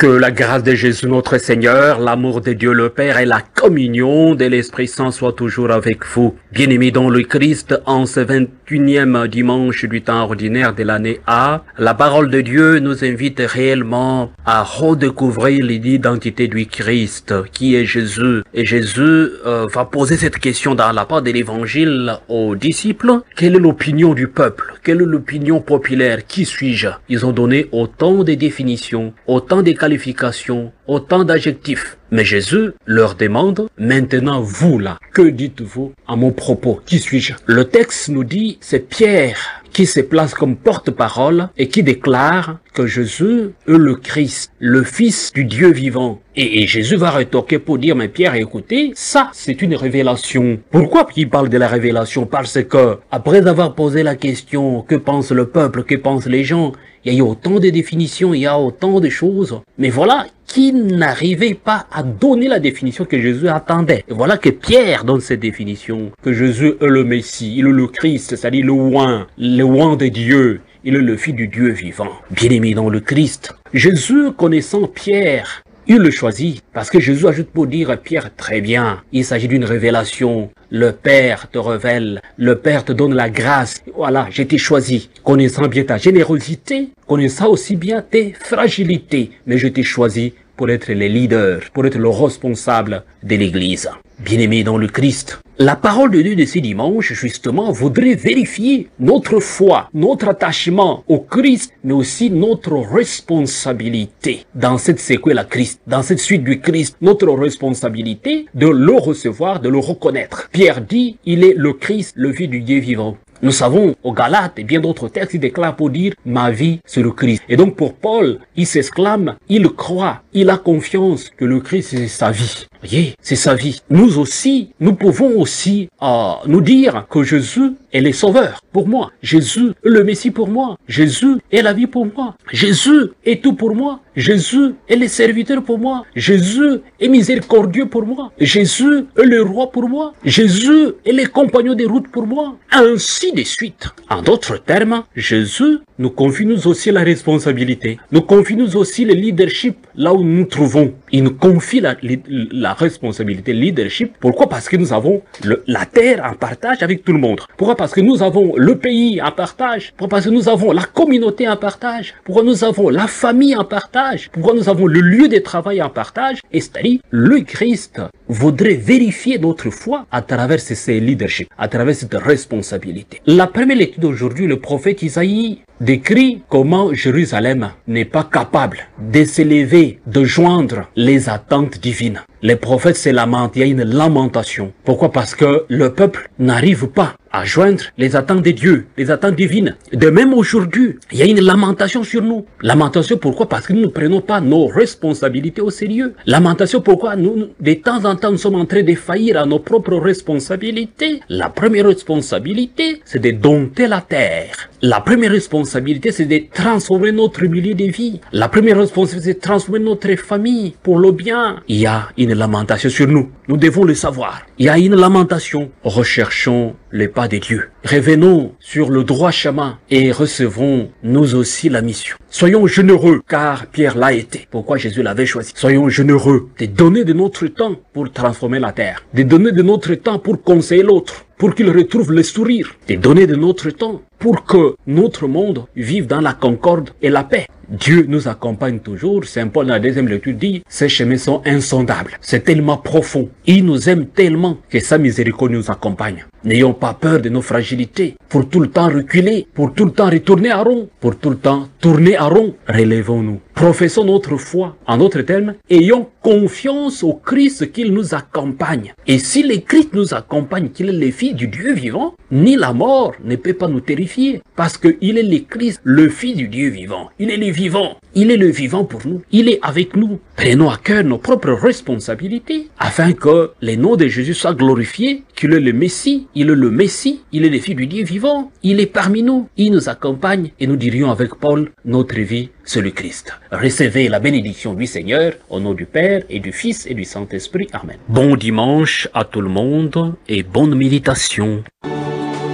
Que la grâce de Jésus notre Seigneur, l'amour de Dieu le Père et la communion de l'Esprit Saint soient toujours avec vous. Bien-aimés dans le Christ, en ce 21e dimanche du temps ordinaire de l'année A, la parole de Dieu nous invite réellement à redécouvrir l'identité du Christ, qui est Jésus. Et Jésus va poser cette question dans la part de l'Évangile aux disciples. Quelle est l'opinion du peuple? Quelle est l'opinion populaire? Qui suis-je? Ils ont donné autant de définitions, autant de qualifications, autant d'adjectifs. Mais Jésus leur demande, maintenant vous là, que dites-vous à mon propos? Qui suis-je? Le texte nous dit, c'est Pierre qui se place comme porte-parole et qui déclare que Jésus est le Christ, le Fils du Dieu vivant. Et Jésus va rétorquer pour dire, mais Pierre, écoutez, ça, c'est une révélation. Pourquoi il parle de la révélation? Parce que, après avoir posé la question, que pense le peuple, que pensent les gens, il y a eu autant de définitions, il y a autant de choses. Mais voilà, qui n'arrivait pas à donner la définition que Jésus attendait. Et voilà que Pierre donne cette définition, que Jésus est le Messie, il est le Christ, c'est-à-dire le oint de Dieu. Il est le Fils du Dieu vivant. Bien-aimé dans le Christ. Jésus, connaissant Pierre, il le choisit parce que Jésus ajoute pour dire à Pierre, très bien, il s'agit d'une révélation. Le Père te révèle, le Père te donne la grâce. Voilà, j'ai été choisi. Connaissant bien ta générosité, connaissant aussi bien tes fragilités, mais je t'ai choisi pour être le leader, pour être le responsable de l'Église. Bien-aimé dans le Christ, la parole de Dieu de ce dimanche, justement, voudrait vérifier notre foi, notre attachement au Christ, mais aussi notre responsabilité dans cette séquelle à Christ, dans cette suite du Christ, notre responsabilité de le recevoir, de le reconnaître. Pierre dit, il est le Christ, le Fils du Dieu vivant. Nous savons, aux Galates et bien d'autres textes, il déclare pour dire, ma vie, c'est le Christ. Et donc pour Paul, il s'exclame, il croit, il a confiance que le Christ, c'est sa vie. Vous voyez, c'est sa vie. Nous aussi, nous pouvons aussi nous dire que Jésus est le sauveur pour moi. Jésus est le Messie pour moi. Jésus est la vie pour moi. Jésus est tout pour moi. Jésus est le serviteur pour moi. Jésus est miséricordieux pour moi. Jésus est le roi pour moi. Jésus est le compagnon de route pour moi. Ainsi de suite. En d'autres termes, Jésus nous confie nous aussi la responsabilité. Nous confie nous aussi le leadership là où nous nous trouvons. Il nous confie la responsabilité, le leadership. Pourquoi? Parce que nous avons la terre en partage avec tout le monde. Pourquoi? Parce que nous avons le pays en partage. Pourquoi? Parce que nous avons la communauté en partage. Pourquoi? Nous avons la famille en partage. Pourquoi? Nous avons le lieu de travail en partage. Et c'est-à-dire, le Christ voudrait vérifier notre foi à travers ces leaderships, à travers cette responsabilité. La première lecture d'aujourd'hui, le prophète Isaïe décrit comment Jérusalem n'est pas capable de s'élever, de joindre les attentes divines. Les prophètes se lamentent, il y a une lamentation. Pourquoi? Parce que le peuple n'arrive pas à joindre les attentes de Dieu, les attentes divines. De même aujourd'hui, il y a une lamentation sur nous. Lamentation pourquoi? Parce que nous ne prenons pas nos responsabilités au sérieux. Lamentation pourquoi? Nous, de temps en temps, nous sommes en train de faillir à nos propres responsabilités. La première responsabilité, c'est de dompter la terre. La première responsabilité, c'est de transformer notre milieu de vie. La première responsabilité, c'est de transformer notre famille pour le bien. Il y a une lamentation sur nous. Nous devons le savoir. Il y a une lamentation. Recherchons les pas de Dieu. Revenons sur le droit chemin et recevons nous aussi la mission. Soyons généreux, car Pierre l'a été. Pourquoi Jésus l'avait choisi? Soyons généreux de donner de notre temps pour transformer la terre, de donner de notre temps pour conseiller l'autre, pour qu'il retrouve le sourire, de donner de notre temps pour que notre monde vive dans la concorde et la paix. Dieu nous accompagne toujours. Saint Paul, dans la deuxième lecture, dit, ces chemins sont insondables. C'est tellement profond. Il nous aime tellement que sa miséricorde nous accompagne. N'ayons pas peur de nos fragilités. Pour tout le temps reculer, pour tout le temps retourner à rond, pour tout le temps tourner à rond, relevons-nous. Professons notre foi. En d'autres termes, ayons confiance au Christ qu'il nous accompagne. Et si le Christ nous accompagne, qu'il est le Fils du Dieu vivant, ni la mort ne peut pas nous terrifier. Parce qu'il est le Christ, le Fils du Dieu vivant. Il est le vivant. Il est le vivant pour nous. Il est avec nous. Prenons à cœur nos propres responsabilités afin que le nom de Jésus soit glorifié, qu'il est le Messie, il est le Messie, il est le Fils du Dieu vivant, il est parmi nous, il nous accompagne et nous dirions avec Paul, notre vie, c'est le Christ. Recevez la bénédiction du Seigneur au nom du Père et du Fils et du Saint-Esprit. Amen. Bon dimanche à tout le monde et bonne méditation.